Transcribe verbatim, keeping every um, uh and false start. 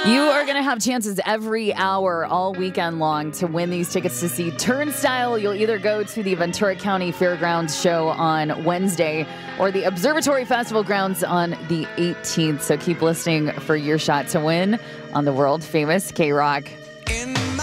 You are going to have chances every hour all weekend long to win these tickets to see Turnstile. You'll either go to the Ventura County Fairgrounds show on Wednesday or the Observatory Festival grounds on the eighteenth. So keep listening for your shot to win on the world famous K-Rock.